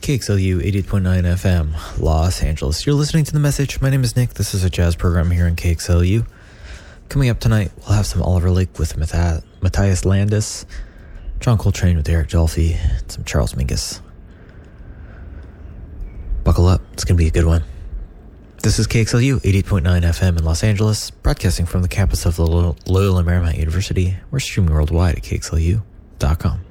KXLU 88.9 FM, Los Angeles. You're listening to The Message. My name is Nick. This is a jazz program here in KXLU. Coming up tonight, we'll have some Oliver Lake with Matthias Landis, John Coltrane with Eric Dolphy, and some Charles Mingus. Buckle up. It's going to be a good one. This is KXLU 88.9 FM in Los Angeles, broadcasting from the campus of Loyola Marymount University. We're streaming worldwide at KXLU.com.